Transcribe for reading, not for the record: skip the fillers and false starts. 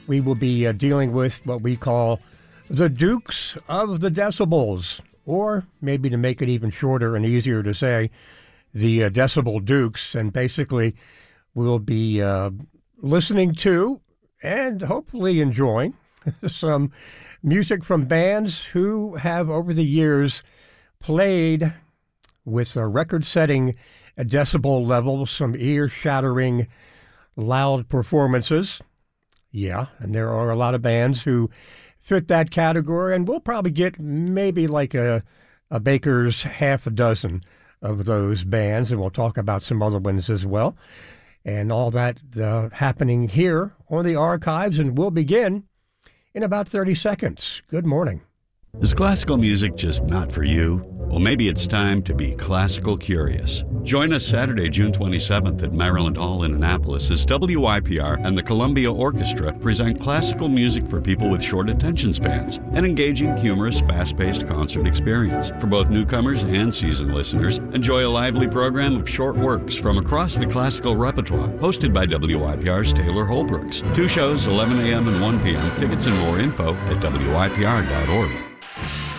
we will be dealing with what we call the Dukes of the Decibels, or maybe to make it even shorter and easier to say, the Decibel Dukes. And basically, we'll be listening to and hopefully enjoying some music from bands who have over the years played with a record-setting decibel level, some ear-shattering loud performances. Yeah, and there are a lot of bands who fit that category, and we'll probably get maybe like a baker's half a dozen of those bands, and we'll talk about some other ones as well. And all that happening here on the archives, and we'll begin in about 30 seconds. Good morning. Is classical music just not for you? Well, maybe it's time to be classical curious. Join us Saturday, June 27th at Maryland Hall in Annapolis as WYPR and the Columbia Orchestra present classical music for people with short attention spans, an engaging, humorous, fast-paced concert experience. For both newcomers and seasoned listeners, enjoy a lively program of short works from across the classical repertoire, hosted by WYPR's Taylor Holbrooks. 2 shows, 11 a.m. and 1 p.m. Tickets and more info at WYPR.org.